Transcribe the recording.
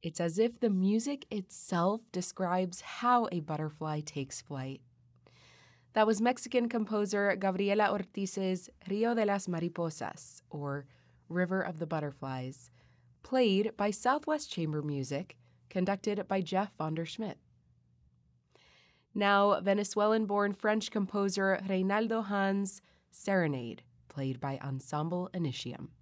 It's as if the music itself describes how a butterfly takes flight. That was Mexican composer Gabriela Ortiz's Rio de las Mariposas, or River of the Butterflies, played by Southwest Chamber Music, conducted by Jeff von der Schmidt. Now, Venezuelan-born French composer Reynaldo Hahn's Serenade, played by Ensemble Initium.